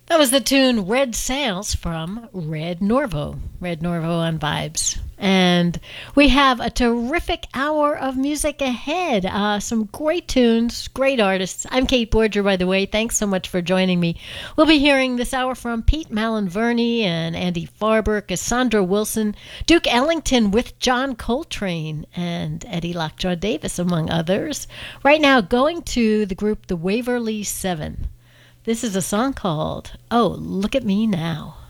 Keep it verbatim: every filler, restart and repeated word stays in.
That was the tune Red Sails from Red Norvo. Red Norvo on Vibes. And we have a terrific hour of music ahead. Uh, some great tunes, great artists. I'm Kate Borger, by the way. Thanks so much for joining me. We'll be hearing this hour from Pete Malinverni and Andy Farber, Cassandra Wilson, Duke Ellington with John Coltrane, and Eddie Lockjaw Davis, among others. Right now, going to the group The Waverly Seven. This is a song called Oh, Look at Me Now.